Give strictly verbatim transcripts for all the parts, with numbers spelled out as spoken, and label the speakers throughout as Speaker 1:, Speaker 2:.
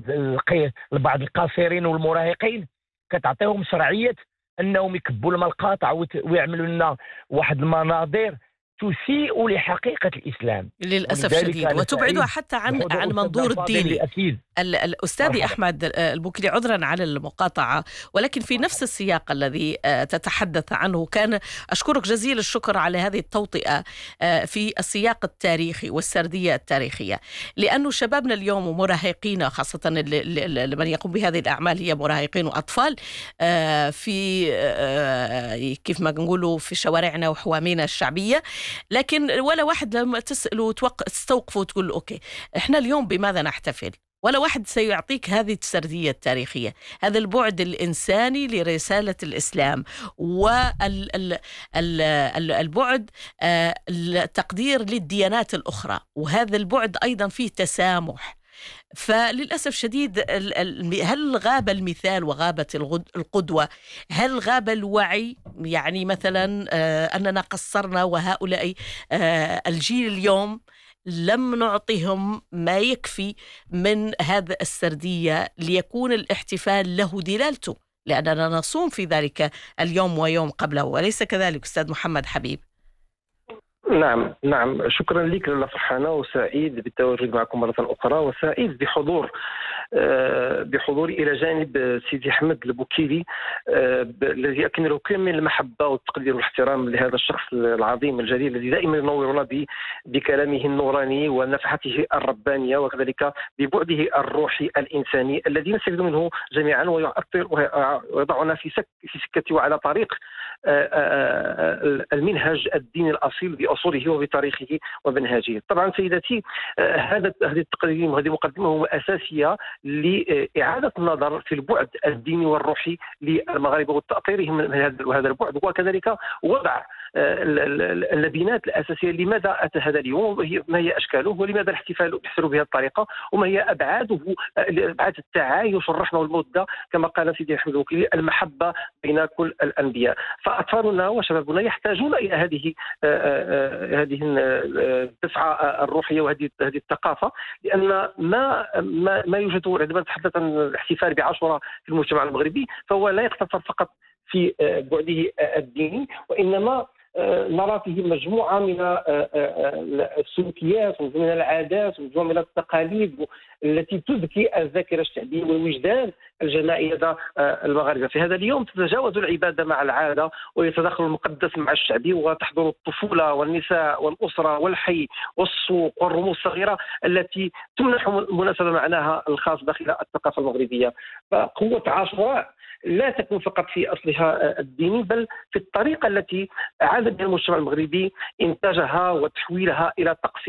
Speaker 1: لبعض القاصرين والمراهقين كتعطيهم شرعيه انهم يكبوا الماء القاطع ويعملوا لنا واحد المناظر تسيء لحقيقه الاسلام
Speaker 2: للاسف الشديد وتبعدها حتى عن عن منظور الديني. الاستاذ احمد البوكلي، عذرا على المقاطعه، ولكن في نفس السياق الذي تتحدث عنه كان أشكرك جزيل الشكر على هذه التوطئه في السياق التاريخي والسرديه التاريخيه، لانه شبابنا اليوم ومراهقين خاصه من يقوم بهذه الاعمال هي مراهقين واطفال في كيف ما نقولوا في شوارعنا وحوامينا الشعبيه، لكن ولا واحد لما تسأله تستوقفه وتقول له أوكي إحنا اليوم بماذا نحتفل، ولا واحد سيعطيك هذه السردية التاريخية، هذا البعد الإنساني لرسالة الإسلام والبعد التقدير للديانات الأخرى، وهذا البعد أيضا فيه تسامح. فللأسف شديد هل غاب المثال وغابت القدوة؟ هل غاب الوعي؟ يعني مثلا أننا قصرنا وهؤلاء الجيل اليوم لم نعطيهم ما يكفي من هذا السردية ليكون الاحتفال له دلالته، لأننا نصوم في ذلك اليوم ويوم قبله، وليس كذلك أستاذ محمد حبيب؟
Speaker 3: نعم نعم شكرا لك لاله فرحانه، وسعيد بالتواجد معكم مرة أخرى، وسعيد بحضور بحضوري إلى جانب سيدي أحمد البوكيلي الذي أكن له كامل المحبة والتقدير والاحترام لهذا الشخص العظيم الجليل الذي دائما ينورنا بكلامه النوراني ونفحته الربانية، وكذلك ببعده الروحي الإنساني الذي نستفيد منه جميعا ويؤثر ويضعنا في سك في سكة وعلى طريق المنهج الديني الأصيل بأصوله وبتاريخه ومنهاجه. طبعا سيدتي، هذا هذه التقديم وهذه المقدمة أساسية لإعادة النظر في البعد الديني والروحي للمغاربة وتأطيرهم من هذا البعد، وكذلك وضع اللبنات الأساسية لماذا أتى هذا اليوم، ما هي أشكاله، ولماذا الاحتفال يحصل بهذه الطريقة، وما هي أبعاده، أبعاد التعايش والرحمة والمودة كما قال سيدي أحمد البوكيلي، المحبة بين كل الأنبياء. فأطفالنا وشبابنا يحتاجون إلى هذه هذه الدفعة الروحية وهذه هذه الثقافة، لأن ما ما, ما يوجد عندما نتحدث عن الاحتفال بعاشوراء في المجتمع المغربي فهو لا يقتصر فقط في بعده الديني، وإنما نرى فيه مجموعة من السلوكيات ومن العادات ومجموعة من التقاليد التي تذكي الذاكرة الشعبية والوجدان الجماعي لدى المغاربة. في هذا اليوم تتجاوز العبادة مع العادة ويتداخل المقدس مع الشعبي، وتحضر الطفولة والنساء والأسرة والحي والسوق والرموز الصغيرة التي تمنح مناسبة معناها الخاص داخل الثقافة المغربية. فقوة عاشوراء لا تكون فقط في أصلها الديني، بل في الطريقة التي عاد بها المجتمع المغربي إنتاجها وتحويلها إلى طقس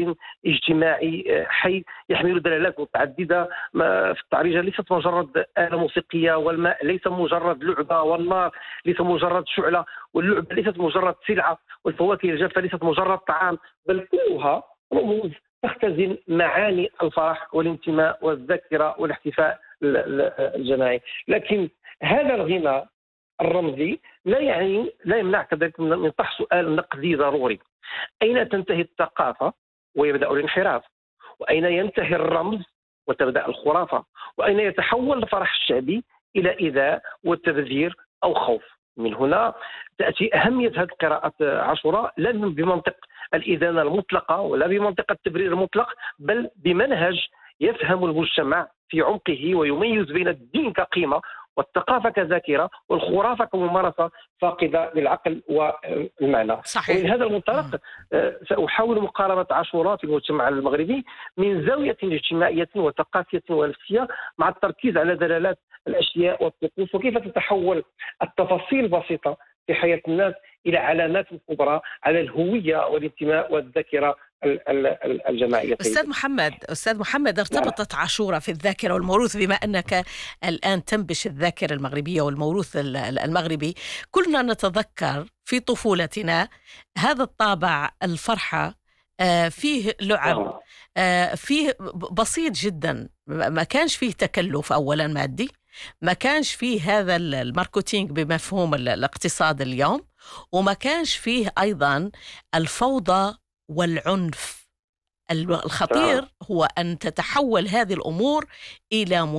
Speaker 3: اجتماعي حي يحمل دلالات متعددة. في التعريجة ليست مجرد آلة موسيقية، والماء ليس مجرد لعبة، والنار ليس مجرد شعلة، واللعبة ليست مجرد سلعة، والفواكه الجافة ليست مجرد طعام، بل كلها رموز تختزن معاني الفرح والانتماء والذاكرة والاحتفاء الجماعي. لكن هذا الغناء الرمزي لا يعني لا يمنع كذلك من طرح سؤال نقدي ضروري: أين تنتهي الثقافة ويبدأ الانحراف؟ وأين ينتهي الرمز وتبدأ الخرافة؟ وأين يتحول الفرح الشعبي إلى إيذاء والتبذير أو خوف؟ من هنا تأتي أهمية هذه قراءة عاشوراء، لا بمنطق الإدانة المطلقة ولا بمنطق التبرير المطلق، بل بمنهج يفهم المجتمع في عمقه ويميز بين الدين كقيمة والثقافة كذاكرة والخرافة كممارسة فاقدة للعقل والمعنى.
Speaker 2: صحيح.
Speaker 3: ومن هذا المنطلق سأحاول مقاربة عاشوراء في المجتمع المغربي من زاوية اجتماعية وثقافية ونفسية، مع التركيز على دلالات الأشياء والطقوس وكيف تتحول التفاصيل البسيطة في حياة الناس إلى علامات كبرى على الهوية والانتماء والذاكرة الجماعية.
Speaker 2: أستاذ محمد أستاذ محمد ارتبطت عاشوراء في الذاكرة والموروث، بما أنك الآن تنبش الذاكرة المغربية والموروث المغربي. كلنا نتذكر في طفولتنا هذا الطابع، الفرحة فيه لعب، فيه بسيط جدا، ما كانش فيه تكلف أولا مادي، ما كانش فيه هذا الماركتينج بمفهوم الاقتصاد اليوم، وما كانش فيه أيضا الفوضى والعنف. الخطير هو أن تتحول هذه الأمور إلى